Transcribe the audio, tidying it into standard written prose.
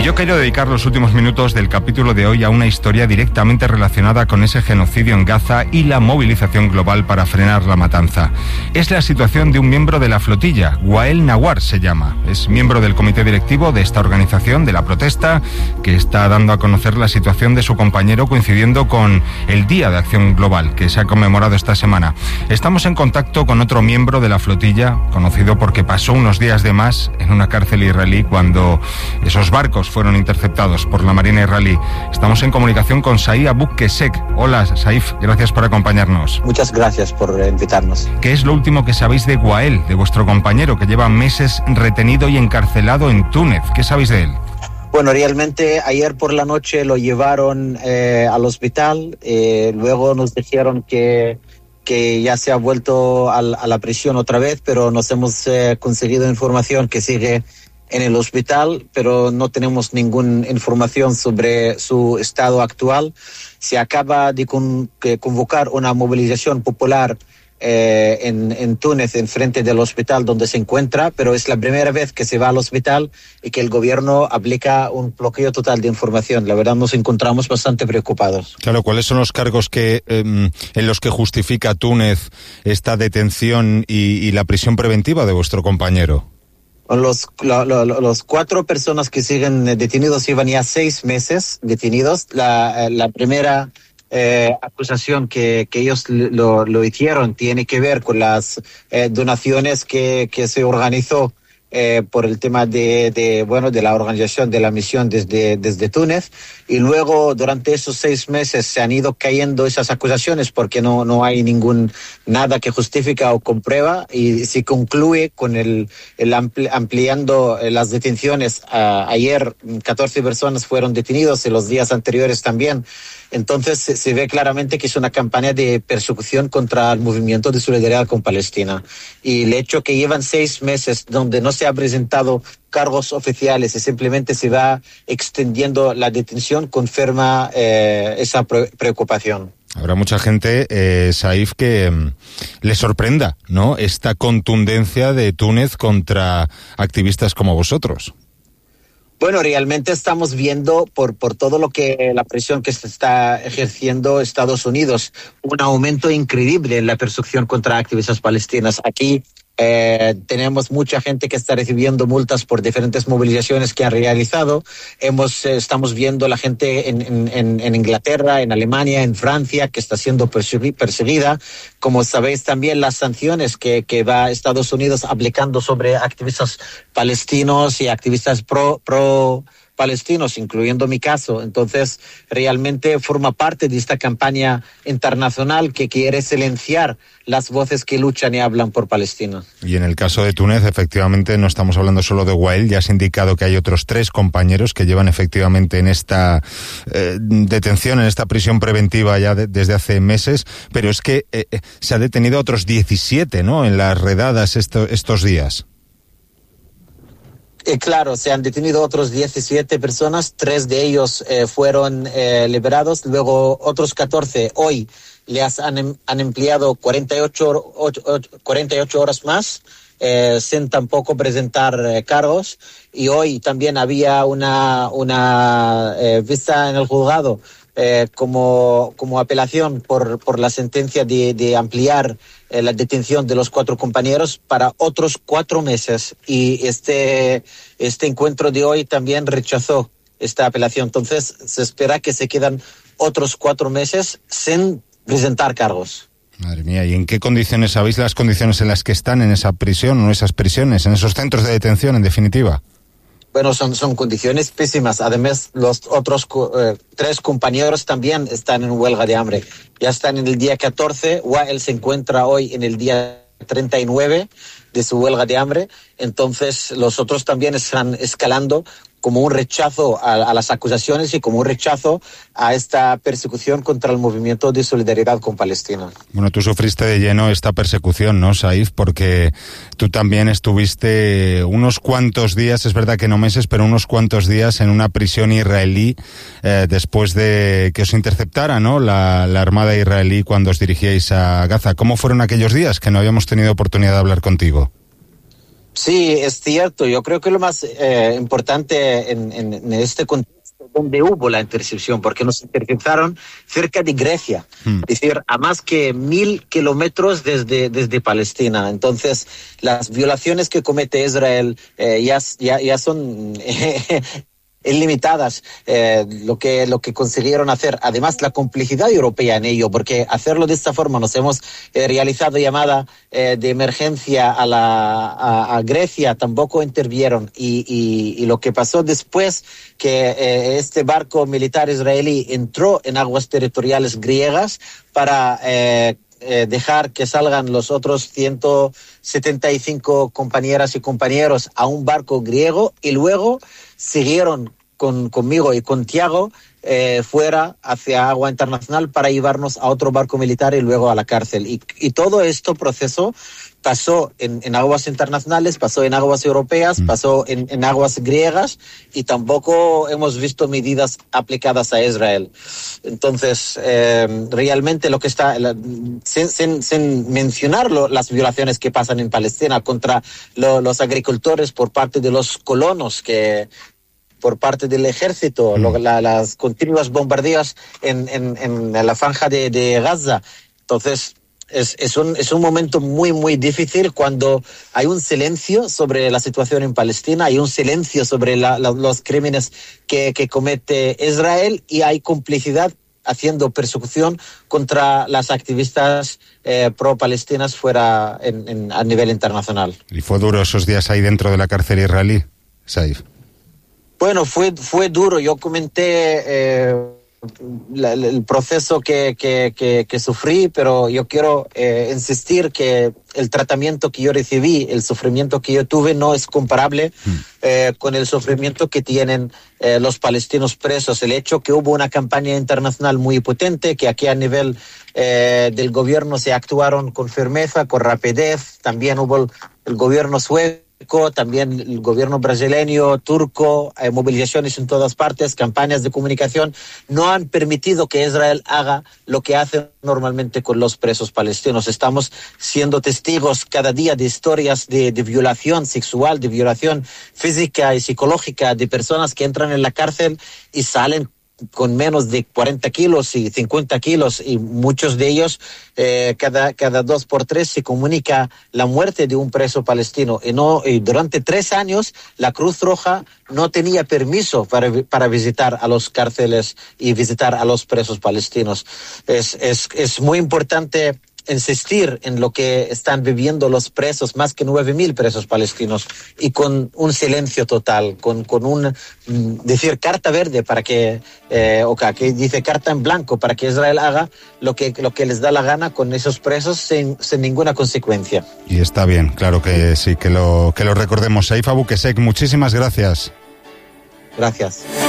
Yo quiero dedicar los últimos minutos del capítulo de hoy a una historia directamente relacionada con ese genocidio en Gaza y la movilización global para frenar la matanza. Es la situación de un miembro de la flotilla, Wael Nawar se llama. Es miembro del comité directivo de esta organización, de la protesta, que está dando a conocer la situación de su compañero coincidiendo con el Día de Acción Global, que se ha conmemorado esta semana. Estamos en contacto con otro miembro de la flotilla, conocido porque pasó unos días de más en una cárcel israelí cuando esos barcos fueron interceptados por la Marina israelí. Estamos en comunicación con Saif Abu Kesek. Hola, Saif, gracias por acompañarnos. Muchas gracias por invitarnos. ¿Qué es lo último que sabéis de Wael, de vuestro compañero, que lleva meses retenido y encarcelado en Túnez? ¿Qué sabéis de él? Bueno, realmente ayer por la noche lo llevaron al hospital, luego nos dijeron que ya se ha vuelto a la prisión otra vez, pero nos hemos conseguido información que sigue en el hospital, pero no tenemos ninguna información sobre su estado actual. Se acaba de convocar una movilización popular en Túnez, en frente del hospital donde se encuentra, pero es la primera vez que se va al hospital y que el gobierno aplica un bloqueo total de información. La verdad nos encontramos bastante preocupados. Claro, ¿cuáles son los cargos en los que justifica Túnez esta detención y la prisión preventiva de vuestro compañero? Los 4 personas que siguen detenidos llevan ya 6 meses detenidos. La primera acusación que ellos lo hicieron tiene que ver con las donaciones que se organizó por el tema de la organización de la misión desde Túnez, y luego durante esos 6 meses se han ido cayendo esas acusaciones porque no hay nada que justifica o comprueba, y se concluye con el ampliando las detenciones. Ayer 14 personas fueron detenidos y los días anteriores también. Entonces se ve claramente que es una campaña de persecución contra el movimiento de solidaridad con Palestina. Y el hecho que llevan 6 meses donde no se ha presentado cargos oficiales y simplemente se va extendiendo la detención confirma esa preocupación. Habrá mucha gente, Saif, que le sorprenda, ¿no?, esta contundencia de Túnez contra activistas como vosotros. Bueno, realmente estamos viendo por todo la presión que se está ejerciendo Estados Unidos, un aumento increíble en la persecución contra activistas palestinas. Aquí tenemos mucha gente que está recibiendo multas por diferentes movilizaciones que han realizado. Estamos viendo la gente en Inglaterra, en Alemania, en Francia, que está siendo perseguida. Como sabéis también las sanciones que va Estados Unidos aplicando sobre activistas palestinos y activistas pro palestinos, incluyendo mi caso. Entonces, realmente forma parte de esta campaña internacional que quiere silenciar las voces que luchan y hablan por Palestina. Y en el caso de Túnez, efectivamente, no estamos hablando solo de Wael, ya has indicado que hay otros 3 compañeros que llevan efectivamente en esta detención, en esta prisión preventiva ya desde hace meses, pero es que se ha detenido a otros 17, ¿no?, en las redadas estos días. Claro, se han detenido otros 17 personas, 3 de ellos fueron liberados, luego otros 14 hoy les han empleado 48 horas más, sin tampoco presentar cargos, y hoy también había una vista en el juzgado como apelación por la sentencia de ampliar la detención de los 4 compañeros para otros 4 meses, y este encuentro de hoy también rechazó esta apelación. Entonces se espera que se quedan otros 4 meses sin presentar cargos. Madre mía, ¿y en qué condiciones sabéis las condiciones en las que están en esa prisión o esas prisiones, en esos centros de detención, en definitiva? Bueno, son condiciones pésimas. Además, los otros 3 compañeros también están en huelga de hambre. Ya están en el día 14, Wael se encuentra hoy en el día 39 de su huelga de hambre. Entonces, los otros también están escalando como un rechazo a las acusaciones y como un rechazo a esta persecución contra el movimiento de solidaridad con Palestina. Bueno, tú sufriste de lleno esta persecución, ¿no, Saif? Porque tú también estuviste unos cuantos días, es verdad que no meses, pero unos cuantos días en una prisión israelí después de que os interceptara, ¿no?, la Armada israelí cuando os dirigíais a Gaza. ¿Cómo fueron aquellos días que no habíamos tenido oportunidad de hablar contigo? Sí, es cierto. Yo creo que lo más importante en este contexto donde hubo la intercepción, porque nos interceptaron cerca de Grecia, es decir, a más que 1.000 kilómetros desde Palestina. Entonces, las violaciones que comete Israel ya son ilimitadas, lo que consiguieron hacer. Además, la complejidad europea en ello, porque hacerlo de esta forma, nos hemos realizado llamada de emergencia a Grecia, tampoco intervinieron. Y lo que pasó después, que este barco militar israelí entró en aguas territoriales griegas para dejar que salgan los otros 175 compañeras y compañeros a un barco griego, y luego siguieron conmigo y con Tiago fuera hacia agua internacional para llevarnos a otro barco militar y luego a la cárcel. Y todo este proceso pasó en aguas internacionales, pasó en aguas europeas, pasó en aguas griegas, y tampoco hemos visto medidas aplicadas a Israel. Entonces, realmente lo que está, sin mencionar las violaciones que pasan en Palestina contra los agricultores por parte de los colonos, por parte del ejército, las continuas bombardeos en la franja de Gaza. Entonces, es un momento muy, muy difícil cuando hay un silencio sobre la situación en Palestina, hay un silencio sobre los crímenes que comete Israel, y hay complicidad haciendo persecución contra las activistas pro-palestinas fuera a nivel internacional. ¿Y fue duro esos días ahí dentro de la cárcel israelí, Saif? Bueno, fue duro. Yo comenté el proceso que sufrí, pero yo quiero insistir que el tratamiento que yo recibí, el sufrimiento que yo tuve, no es comparable con el sufrimiento que tienen los palestinos presos. El hecho que hubo una campaña internacional muy potente, que aquí a nivel del gobierno se actuaron con firmeza, con rapidez. También hubo el gobierno sueco, también el gobierno brasileño, turco, movilizaciones en todas partes, campañas de comunicación, no han permitido que Israel haga lo que hace normalmente con los presos palestinos. Estamos siendo testigos cada día de historias de violación sexual, de violación física y psicológica de personas que entran en la cárcel y salen con menos de 40 kilos y 50 kilos, y muchos de ellos cada 2 por 3 se comunica la muerte de un preso palestino, y durante 3 años la Cruz Roja no tenía permiso para visitar a los cárceles y visitar a los presos palestinos. Es muy importante insistir en lo que están viviendo los presos, más que 9.000 presos palestinos, y con un silencio total, con decir carta verde para que dice carta en blanco para que Israel haga lo que les da la gana con esos presos sin ninguna consecuencia. Y está bien, claro que sí, que lo recordemos. Saif Abu Qusseq, muchísimas gracias. Gracias.